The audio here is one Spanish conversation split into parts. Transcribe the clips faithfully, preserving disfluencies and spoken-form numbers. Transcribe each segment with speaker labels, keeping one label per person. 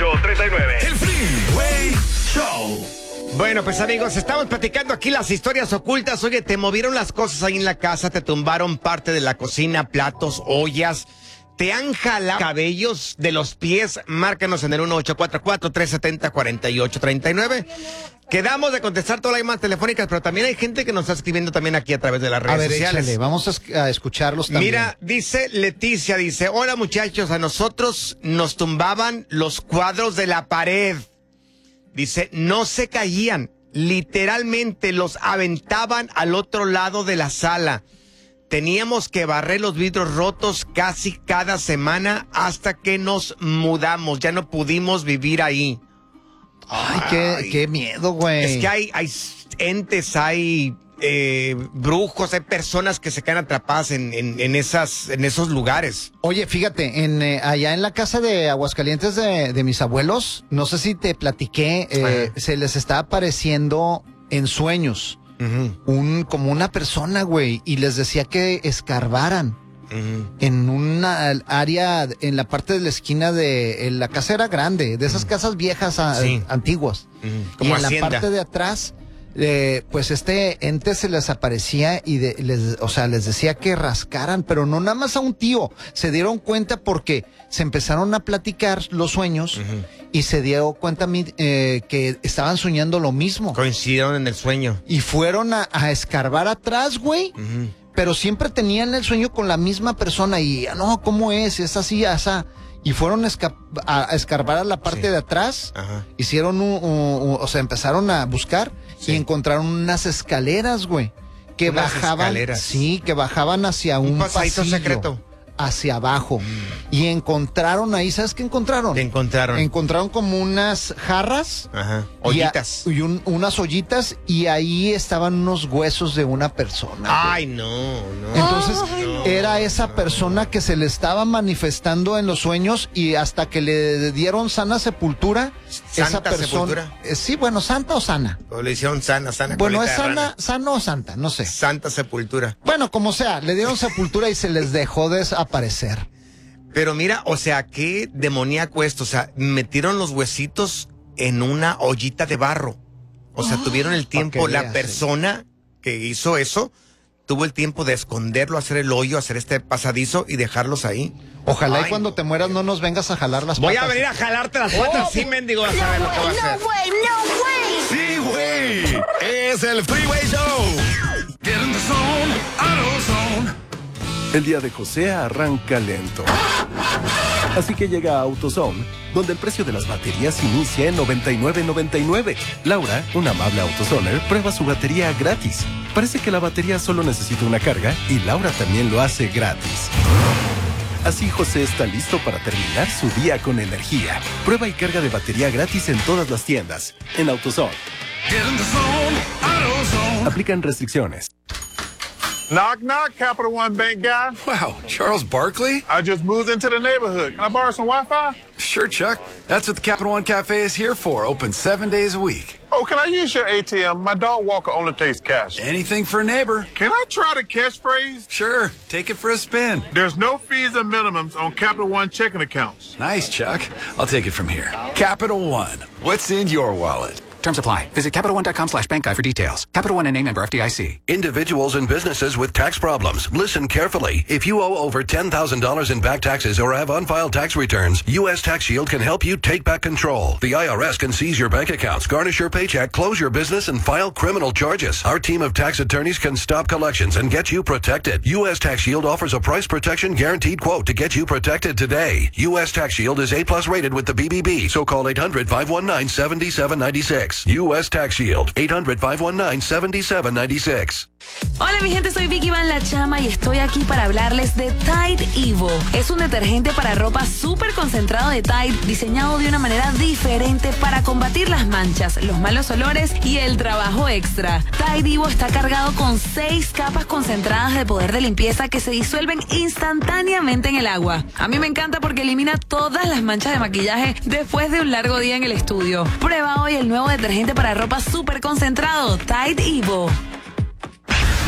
Speaker 1: ocho treinta y nueve.
Speaker 2: El Freeway Show.
Speaker 3: Bueno, pues amigos, estamos platicando aquí las historias ocultas. Oye, te movieron las cosas ahí en la casa, te tumbaron parte de la cocina, platos, ollas. ¿Te han jalado cabellos de los pies? Márcanos en el uno ocho cuatro cuatro, tres siete cero, cuatro ocho tres nueve. Quedamos de contestar todas las llamadas telefónicas, pero también hay gente que nos está escribiendo también aquí a través de las redes
Speaker 4: a ver,
Speaker 3: sociales.
Speaker 4: Échale, vamos a, esc- a escucharlos también.
Speaker 3: Mira, dice Leticia, dice, hola muchachos, a nosotros nos tumbaban los cuadros de la pared. Dice, no se caían, literalmente los aventaban al otro lado de la sala. Teníamos que barrer los vidrios rotos casi cada semana hasta que nos mudamos. Ya no pudimos vivir ahí.
Speaker 4: Ay, qué,
Speaker 3: Ay.
Speaker 4: qué miedo, güey.
Speaker 3: Es que hay, hay entes, hay eh, brujos, hay personas que se quedan atrapadas en, en, en, esas, en esos lugares.
Speaker 4: Oye, fíjate, en eh, allá en la casa de Aguascalientes de, de mis abuelos, no sé si te platiqué, eh, se les está apareciendo en sueños
Speaker 3: Uh-huh.
Speaker 4: un como una persona, güey, y les decía que escarbaran
Speaker 3: Uh-huh.
Speaker 4: en una área, en la parte de la esquina de en la casa era grande, de esas
Speaker 3: Uh-huh.
Speaker 4: casas viejas a,
Speaker 3: Sí.
Speaker 4: antiguas.
Speaker 3: Uh-huh.
Speaker 4: Y
Speaker 3: Como
Speaker 4: en
Speaker 3: hacienda.
Speaker 4: la parte de atrás, eh, pues este ente se les aparecía y de- les, o sea, les decía que rascaran, pero no nada más a un tío. Se dieron cuenta porque se empezaron a platicar los sueños
Speaker 3: Uh-huh.
Speaker 4: y se dio cuenta mi- eh, que estaban soñando lo mismo.
Speaker 3: Coincidieron en el sueño.
Speaker 4: Y fueron a, a escarbar atrás, güey.
Speaker 3: Uh-huh.
Speaker 4: Pero siempre tenían el sueño con la misma persona y, no, ¿cómo es? Es así, asa. Y fueron a, esca- a- a escarbar a la parte
Speaker 3: Sí.
Speaker 4: de atrás.
Speaker 3: Ajá.
Speaker 4: Hicieron un, un- un- o sea, empezaron a buscar
Speaker 3: Sí.
Speaker 4: y encontraron unas escaleras, güey. Que
Speaker 3: Unas
Speaker 4: bajaban.
Speaker 3: escaleras.
Speaker 4: Sí, que bajaban hacia un,
Speaker 3: Un pasadito
Speaker 4: pasillo,
Speaker 3: secreto.
Speaker 4: hacia abajo. Y encontraron ahí, ¿sabes qué encontraron?
Speaker 3: Te encontraron.
Speaker 4: Encontraron como unas jarras.
Speaker 3: Ajá.
Speaker 4: y a-
Speaker 3: Ollitas.
Speaker 4: Y, un- unas ollitas y ahí estaban unos huesos de una persona. güey.
Speaker 3: Ay, no, no.
Speaker 4: Entonces
Speaker 3: no,
Speaker 4: era esa
Speaker 3: no.
Speaker 4: persona que se le estaba manifestando en los sueños y hasta que le dieron sana sepultura, esa
Speaker 3: ¿Santa
Speaker 4: persona.
Speaker 3: sepultura?
Speaker 4: Eh, sí, bueno, santa o sana.
Speaker 3: O le hicieron sana, sana.
Speaker 4: Bueno,
Speaker 3: colita
Speaker 4: es
Speaker 3: de
Speaker 4: sana,
Speaker 3: rana.
Speaker 4: sana o santa, no sé.
Speaker 3: Santa sepultura.
Speaker 4: Bueno, como sea, le dieron sepultura y se les dejó desaparecer.
Speaker 3: Pero mira, o sea, qué demoníaco esto. O sea, metieron los huesitos en una ollita de barro. O sea, tuvieron el tiempo,
Speaker 4: que
Speaker 3: la
Speaker 4: veas,
Speaker 3: persona que hizo eso, tuvo el tiempo de esconderlo, hacer el hoyo, hacer este pasadizo y dejarlos ahí.
Speaker 4: Ojalá
Speaker 3: Ay,
Speaker 4: y cuando
Speaker 3: no.
Speaker 4: te mueras no nos vengas a jalar las
Speaker 3: Voy
Speaker 4: patas.
Speaker 3: a venir a jalarte las patas, sí, mendigo, vas a ver lo que va a hacer.
Speaker 2: Sí, güey. Es el Freeway Show. Get in the zone, AutoZone.
Speaker 5: El día de José arranca lento. Así que llega a AutoZone, donde el precio de las baterías inicia en noventa y nueve noventa y nueve. Laura, una amable AutoZoner, prueba su batería gratis. Parece que la batería solo necesita una carga y Laura también lo hace gratis. Así José está listo para terminar su día con energía. Prueba y carga de batería gratis en todas las tiendas. En AutoZone.
Speaker 2: Get in the zone, AutoZone.
Speaker 5: Aplican restricciones.
Speaker 6: Knock, knock, Capital One Bank guy.
Speaker 7: Wow, Charles Barkley?
Speaker 6: I just moved into the neighborhood. Can I borrow some Wi-Fi?
Speaker 7: Sure, Chuck. That's what the Capital One Cafe is here for, open seven days a week.
Speaker 6: Oh, can I use your A T M? My dog walker only takes cash.
Speaker 7: Anything for a neighbor.
Speaker 6: Can I try the catchphrase?
Speaker 7: Sure, take it for a spin.
Speaker 6: There's no fees and minimums on Capital One checking accounts.
Speaker 7: Nice, Chuck. I'll take it from here. Capital One. What's in your wallet?
Speaker 8: Terms apply. Visit CapitalOne.com slash bank guide for details. Capital One N A member F D I C.
Speaker 9: Individuals and businesses with tax problems. Listen carefully. If you owe over ten thousand dollars in back taxes or have unfiled tax returns, U S Tax Shield can help you take back control. The I R S can seize your bank accounts, garnish your paycheck, close your business, and file criminal charges. Our team of tax attorneys can stop collections and get you protected. U S Tax Shield offers a price protection guaranteed quote to get you protected today. U S Tax Shield is A plus rated with the B B B, so call eight hundred, five one nine, seven seven nine six. U S Tax Shield, eight hundred, five one nine, seven seven nine six.
Speaker 10: Hola mi gente, soy Vicky Van La Chama y estoy aquí para hablarles de Tide Evo. Es un detergente para ropa súper concentrado de Tide, diseñado de una manera diferente para combatir las manchas, los malos olores y el trabajo extra. Tide Evo está cargado con seis capas concentradas de poder de limpieza que se disuelven instantáneamente en el agua. A mí me encanta porque elimina todas las manchas de maquillaje después de un largo día en el estudio. Prueba hoy el nuevo detergente para ropa súper concentrado, Tide Evo.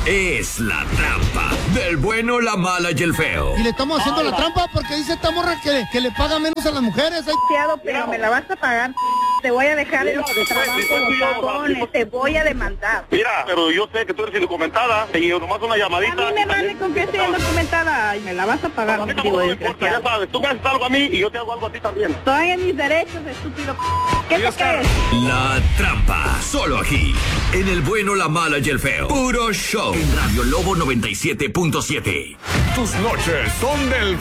Speaker 1: es La Trampa del bueno, la mala y el feo.
Speaker 11: Y le estamos haciendo la trampa porque dice esta morra que, que le paga menos a las mujeres.
Speaker 12: Pero me la vas a pagar. Te voy a dejar el trabajo, cojones, te voy a demandar.
Speaker 13: Mira, pero yo sé que tú eres indocumentada y nomás una llamadita.
Speaker 12: A mí me vale con que estoy indocumentada y me la vas a pagar, digo, desgraciado.
Speaker 13: Ya sabes, tú me haces algo a mí y yo te hago algo a ti también.
Speaker 12: Estoy en mis derechos, estúpido. ¿Qué te crees?
Speaker 1: La Trampa, solo aquí, en el bueno, la mala y el feo. Puro show en Radio Lobo noventa y siete punto siete.
Speaker 2: Tus noches son del